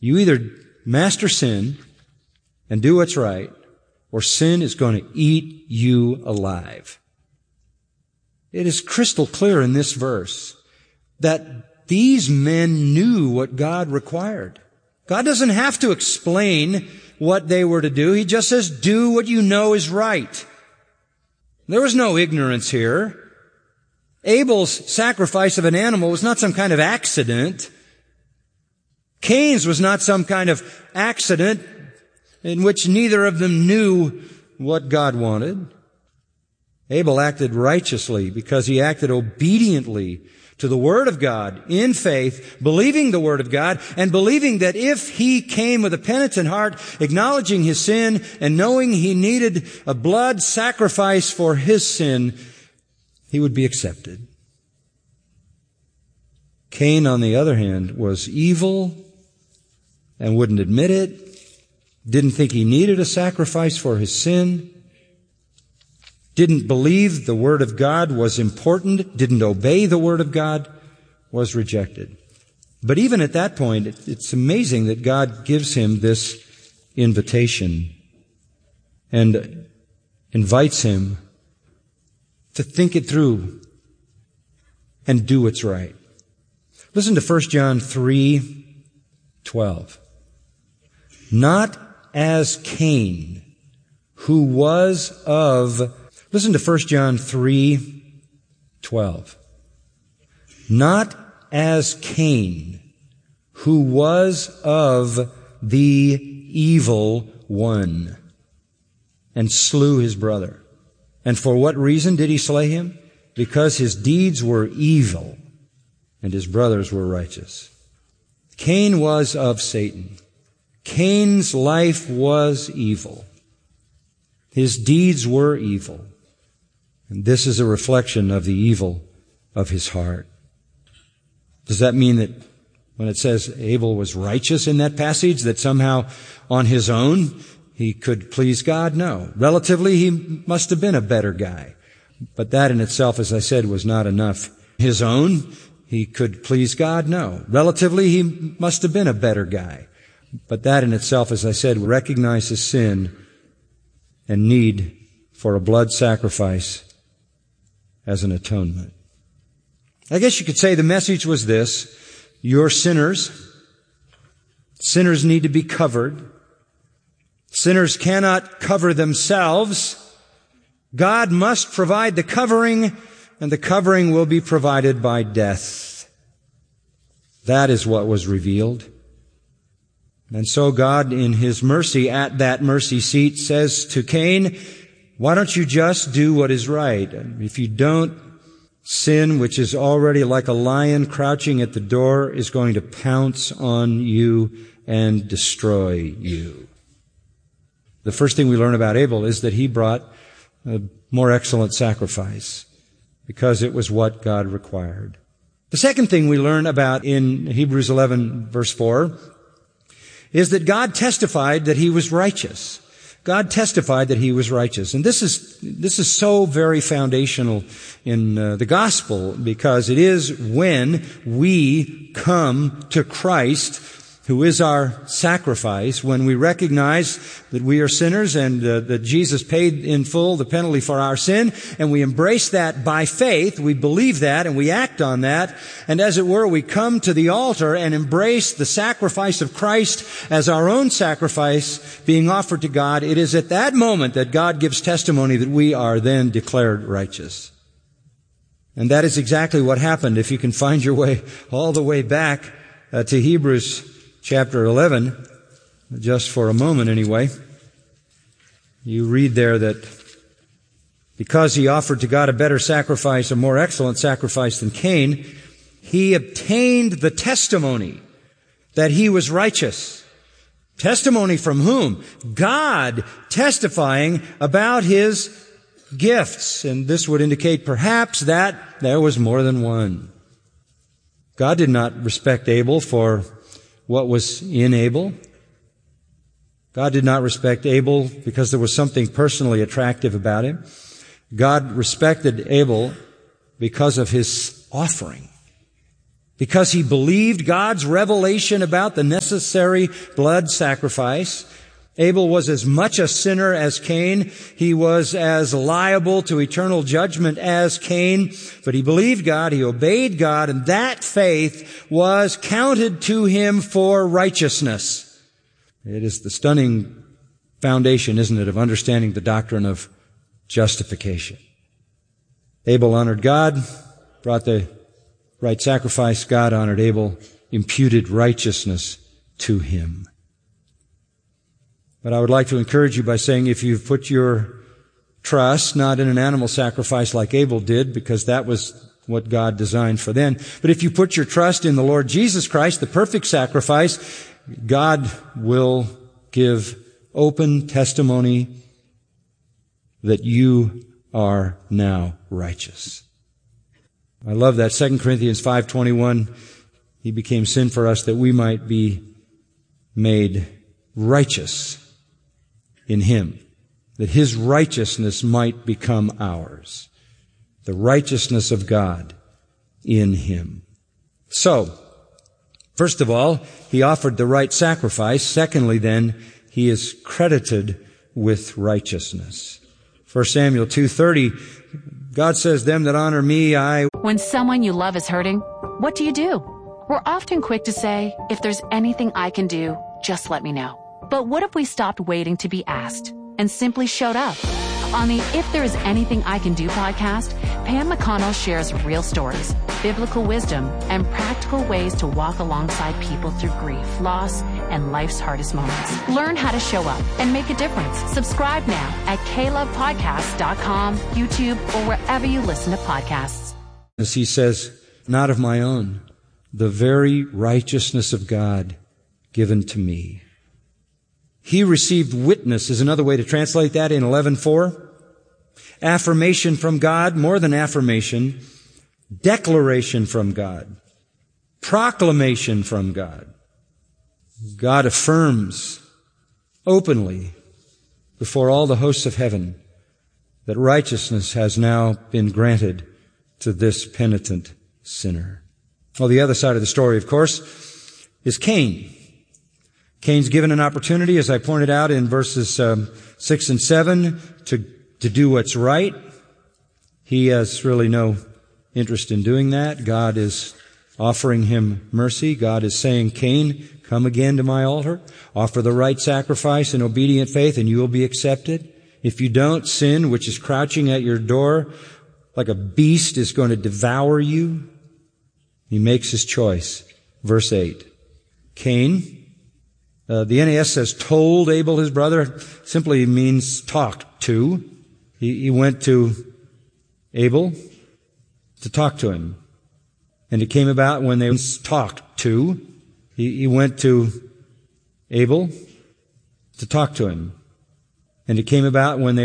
You either master sin and do what's right, or sin is going to eat you alive. It is crystal clear in this verse that these men knew what God required. God doesn't have to explain what they were to do. He just says, do what you know is right. There was no ignorance here. Abel's sacrifice of an animal was not some kind of accident. Cain's was not some kind of accident in which neither of them knew what God wanted. Abel acted righteously because he acted obediently to the Word of God in faith, believing the Word of God, and believing that if he came with a penitent heart, acknowledging his sin and knowing he needed a blood sacrifice for his sin, he would be accepted. Cain, on the other hand, was evil and wouldn't admit it, didn't think he needed a sacrifice for his sin, didn't believe the Word of God was important, didn't obey the Word of God, was rejected. But even at that point, it's amazing that God gives him this invitation and invites him to think it through and do what's right. Listen to 1 John 3:12. Not as Cain, who was of... Listen to 1 John 3:12. Not as Cain, who was of the evil one, and slew his brother. And for what reason did he slay him? Because his deeds were evil, and his brothers were righteous. Cain was of Satan. Cain's life was evil. His deeds were evil. And this is a reflection of the evil of his heart. Does that mean that when it says Abel was righteous in that passage, that somehow on his own he could please God? No. Relatively, he must have been a better guy. But that in itself, as I said, was not enough. His own, he could please God? No. Relatively, he must have been a better guy. But that in itself, as I said, recognizes sin and need for a blood sacrifice as an atonement. I guess you could say the message was this: you're sinners. Sinners need to be covered. Sinners cannot cover themselves. God must provide the covering, and the covering will be provided by death. That is what was revealed. And so God, in His mercy, at that mercy seat, says to Cain, why don't you just do what is right? If you don't, sin, which is already like a lion crouching at the door, is going to pounce on you and destroy you. The first thing we learn about Abel is that he brought a more excellent sacrifice because it was what God required. The second thing we learn about in Hebrews 11 verse 4 is that God testified that He was righteous. God testified that He was righteous. And this is so very foundational in the gospel, because it is when we come to Christ, who is our sacrifice, when we recognize that we are sinners and that Jesus paid in full the penalty for our sin, and we embrace that by faith, we believe that and we act on that, and as it were, we come to the altar and embrace the sacrifice of Christ as our own sacrifice being offered to God. It is at that moment that God gives testimony that we are then declared righteous. And that is exactly what happened. If you can find your way all the way back to Hebrews chapter 11, just for a moment anyway, you read there that because he offered to God a better sacrifice, a more excellent sacrifice than Cain, he obtained the testimony that he was righteous. Testimony from whom? God testifying about his gifts. And this would indicate perhaps that there was more than one. God did not respect Abel for what was in Abel. God did not respect Abel because there was something personally attractive about him. God respected Abel because of his offering, Because he believed God's revelation about the necessary blood sacrifice. Abel was as much a sinner as Cain. He was as liable to eternal judgment as Cain. But he believed God, he obeyed God, and that faith was counted to him for righteousness. It is the stunning foundation, isn't it, of understanding the doctrine of justification. Abel honored God, brought the right sacrifice. God honored Abel, imputed righteousness to him. But I would like to encourage you by saying, if you've put your trust not in an animal sacrifice like Abel did, because that was what God designed for then, but if you put your trust in the Lord Jesus Christ, the perfect sacrifice, God will give open testimony that you are now righteous. I love that. 2 Corinthians 5:21, he became sin for us that we might be made righteous in him, that his righteousness might become ours, the righteousness of God in him. So, first of all, he offered the right sacrifice. Secondly, then, he is credited with righteousness. 1 Samuel 2:30, God says, them that honor me, When someone you love is hurting, what do? We're often quick to say, if there's anything I can do, just let me know. But what if we stopped waiting to be asked and simply showed up? On the If There Is Anything I Can Do podcast, Pam McConnell shares real stories, biblical wisdom, and practical ways to walk alongside people through grief, loss, and life's hardest moments. Learn how to show up and make a difference. Subscribe now at KLovePodcast.com, YouTube, or wherever you listen to podcasts. As he says, not of my own, the very righteousness of God given to me. He received witness is another way to translate that in 11:4. Affirmation from God, more than affirmation. Declaration from God. Proclamation from God. God affirms openly before all the hosts of heaven that righteousness has now been granted to this penitent sinner. Well, the other side of the story, of course, is Cain. Cain's given an opportunity, as I pointed out in verses 6 and 7, to do what's right. He has really no interest in doing that. God is offering him mercy. God is saying, Cain, come again to my altar. Offer the right sacrifice in obedient faith, and you will be accepted. If you don't, sin, which is crouching at your door like a beast, is going to devour you. He makes his choice. Verse 8. Cain, the NAS says told Abel his brother, simply means talked to. He went to Abel to talk to him. And it came about when they talked to. He went to Abel to talk to him. And it came about when they